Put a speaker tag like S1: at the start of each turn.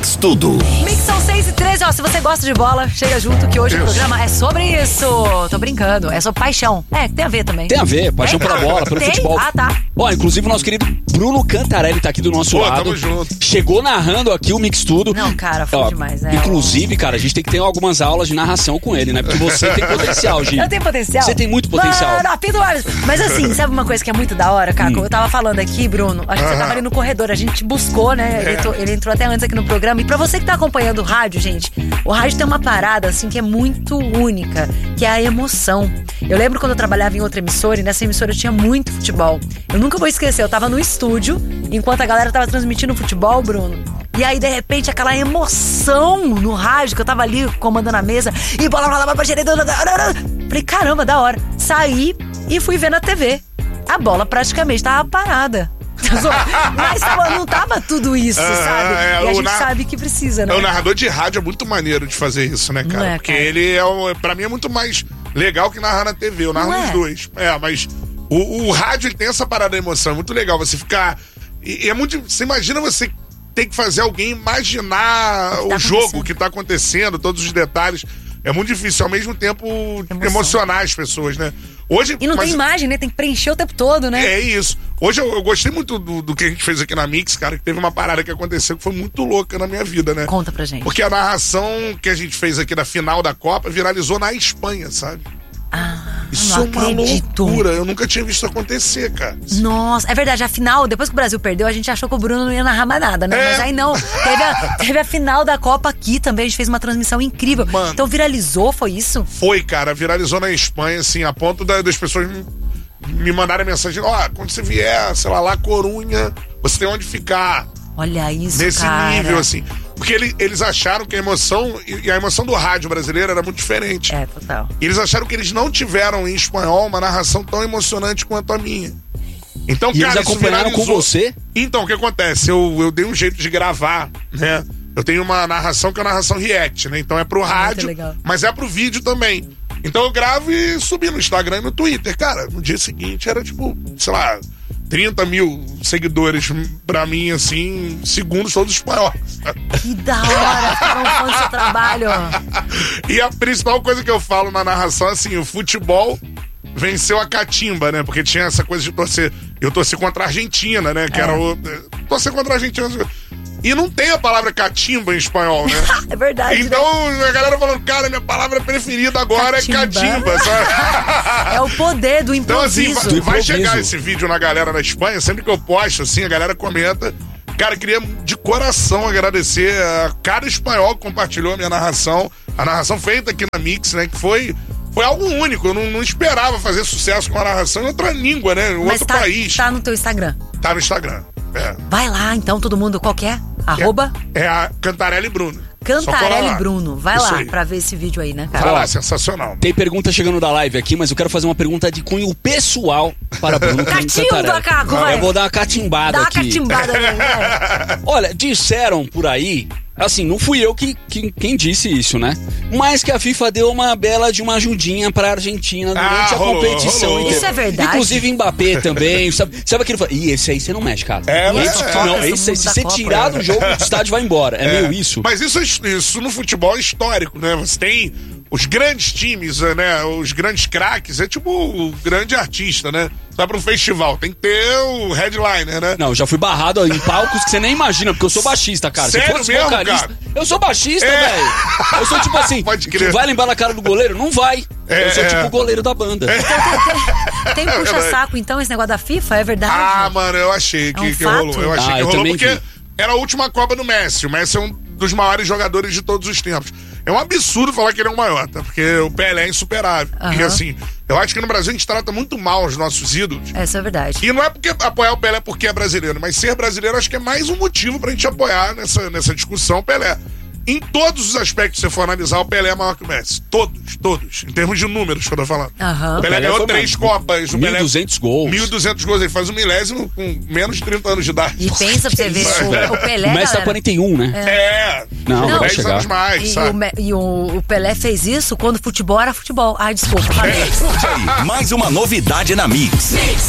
S1: Mix Tudo.
S2: Mix são 6h13, ó, se você gosta de bola, chega junto que hoje o programa é sobre isso. Tô brincando, é sobre paixão. É, tem a ver também.
S3: Tem a ver, paixão pela bola, pelo futebol.
S2: Ah, tá.
S3: Ó, inclusive o nosso querido Bruno Cantarelli tá aqui do nosso lado.
S4: Tamo junto.
S3: Chegou narrando aqui o Mix Tudo.
S2: Não, cara, foi demais, né?
S3: Inclusive, cara, a gente tem que ter algumas aulas de narração com ele, né? Porque você tem potencial, Gi.
S2: Eu tenho potencial?
S3: Você tem muito potencial.
S2: Mas assim, sabe uma coisa que é muito da hora, Caco? Eu tava falando aqui, Bruno, acho que você tava ali no corredor, a gente buscou, né? Ele entrou até antes aqui no programa. E pra você que tá acompanhando o rádio, gente, o rádio tem uma parada, assim, que é muito única, que é a emoção. Eu lembro quando eu trabalhava em outra emissora, e nessa emissora eu tinha muito futebol. Eu nunca vou esquecer, eu tava no estúdio, enquanto a galera tava transmitindo futebol, Bruno. E aí, de repente, aquela emoção no rádio, que eu tava ali comandando a mesa, e bola pra direita. Falei, caramba, da hora. Saí e fui ver na TV. A bola praticamente tava parada. Mas não tava tudo isso, sabe? E a gente sabe que precisa, né?
S4: O narrador de rádio é muito maneiro de fazer isso, né, cara? Porque ele pra mim é muito mais legal que narrar na TV. Eu narro os dois. Mas o rádio ele tem essa parada da emoção. É muito legal você ficar... E é muito... Você imagina você ter que fazer alguém imaginar o jogo que tá acontecendo, todos os detalhes. É muito difícil, ao mesmo tempo, emocionar as pessoas, né? Hoje,
S2: e não tem imagem, né? Tem que preencher o tempo todo, né?
S4: É isso. Hoje eu gostei muito do que a gente fez aqui na Mix, cara, que teve uma parada que aconteceu que foi muito louca na minha vida, né?
S2: Conta pra gente.
S4: Porque a narração que a gente fez aqui da final da Copa viralizou na Espanha, sabe? Isso é uma loucura, eu nunca tinha visto acontecer, cara.
S2: Nossa, é verdade, a final, depois que o Brasil perdeu, a gente achou que o Bruno não ia narrar mais nada, né? Mas aí não, teve a final da Copa aqui também, a gente fez uma transmissão incrível. Mano, então viralizou, foi isso?
S4: Foi, cara, viralizou na Espanha, assim, a ponto das pessoas me mandarem mensagem, quando você vier, sei lá, Corunha, você tem onde ficar.
S2: Olha isso,
S4: nesse
S2: cara.
S4: nível, assim. Porque eles acharam que a emoção, e a emoção do rádio brasileiro era muito diferente.
S2: É, total.
S4: E eles acharam que eles não tiveram em espanhol uma narração tão emocionante quanto a minha. Então,
S3: e
S4: cara,
S3: eles acompanharam com você?
S4: Então, o que acontece? Eu dei um jeito de gravar, né? Eu tenho uma narração que é a narração react, né? Então é pro rádio, mas é pro vídeo também. Então eu gravo e subi no Instagram e no Twitter. Cara, no dia seguinte era tipo, sei lá, 30 mil seguidores pra mim, assim, segundos todos espanhóis.
S2: Que da hora, ficaram fãs do seu trabalho.
S4: E a principal coisa que eu falo na narração é assim, o futebol venceu a catimba, né? Porque tinha essa coisa de torcer. Eu torci contra a Argentina, né? Que era torcer contra a Argentina. E não tem a palavra catimba em espanhol, né?
S2: É verdade.
S4: Então a galera falando, cara, minha palavra preferida agora é catimba, sabe?
S2: É o poder do improviso.
S4: Então assim, vai chegar esse vídeo na galera na Espanha, sempre que eu posto, assim, a galera comenta. Cara, queria de coração agradecer a cada espanhol que compartilhou a minha narração. A narração feita aqui na Mix, né? Que foi algo único. Eu não esperava fazer sucesso com a narração em outra língua, né? Em outro país.
S2: Tá no teu Instagram.
S4: Tá no Instagram.
S2: Vai lá, então, todo mundo, qual que é? Arroba?
S4: É a Cantarelli Bruno.
S2: Cantarelli Bruno. Vai isso lá aí. Pra ver esse vídeo aí, né, cara?
S4: Vai lá, sensacional.
S3: Tem pergunta chegando da live aqui, mas eu quero fazer uma pergunta de cunho pessoal para Bruno
S2: Catimba, Caco, vai.
S3: Eu vou dar uma catimbada aqui.
S2: Dá uma catimbada aí, né?
S3: Olha, disseram por aí, assim, não fui eu quem disse isso, né? Mas que a FIFA deu uma bela de uma ajudinha pra Argentina durante a competição.
S4: Rolou.
S2: Isso é verdade.
S3: Inclusive Mbappé também. Sabe aquele... Esse aí você não mexe, cara. Esse aí, se você tirar do jogo, o estádio vai embora. É meio isso.
S4: Mas isso no futebol é histórico, né? Você tem os grandes times, né? Os grandes craques, é tipo o grande artista, né? Vai pra um festival, tem que ter o headliner, né?
S3: Não, eu já fui barrado em palcos que você nem imagina, porque eu sou baixista, cara.
S4: Sério? Se fosse mesmo, vocalista,
S3: cara? Eu sou baixista, velho. Eu sou tipo assim, vai lembrar na cara do goleiro? Não vai. Eu sou tipo o goleiro da banda.
S2: Tem puxa-saco, então, esse negócio da FIFA? É verdade?
S4: Ah, mano, eu achei que rolou. Eu achei que rolou porque era a última Copa do Messi. O Messi é um dos maiores jogadores de todos os tempos. É um absurdo falar que ele é o maior, tá? Porque o Pelé é insuperável. E assim, eu acho que no Brasil a gente trata muito mal os nossos ídolos.
S2: Essa é verdade.
S4: E não é porque apoiar o Pelé porque é brasileiro, mas ser brasileiro acho que é mais um motivo pra gente apoiar nessa discussão o Pelé. Em todos os aspectos, se você for analisar, o Pelé é maior que o Messi. Todos. Em termos de números, que eu tô falando. O Pelé ganhou 3 Copas.
S3: 1.200 gols.
S4: 1.200 gols. Ele faz o milésimo com menos de 30 anos de idade.
S2: E pensa pra você ver, o Pelé...
S3: O Messi tá 41, né?
S4: Não,
S3: vai
S4: 10
S3: chegar.
S4: anos mais, sabe?
S2: E o Pelé fez isso quando futebol era futebol. Ai, desculpa, falei.
S1: Mais uma novidade na Mix.